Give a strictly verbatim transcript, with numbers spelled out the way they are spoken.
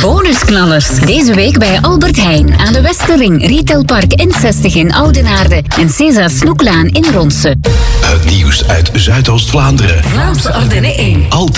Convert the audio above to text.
Bonusknallers. Deze week bij Albert Heijn aan de Westerring, Retailpark N zestig in Oudenaarde en César Snoeklaan in Ronse. Het nieuws uit Zuidoost-Vlaanderen. Vlaamse Ardennen één. Altijd